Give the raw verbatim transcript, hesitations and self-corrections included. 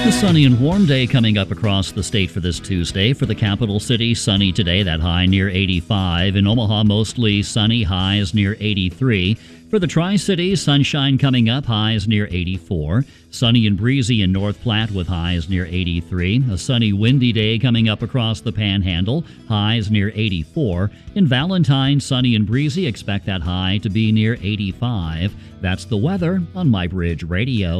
A sunny and warm day coming up across the state for this Tuesday. For the capital city, sunny today, that high near eighty-five. In Omaha, mostly sunny, highs near eighty-three. For the Tri-Cities, sunshine coming up, highs near eighty-four. Sunny and breezy in North Platte with highs near eighty-three. A sunny, windy day coming up across the Panhandle, highs near eighty-four. In Valentine, sunny and breezy, expect that high to be near eighty-five. That's the weather on My Bridge Radio.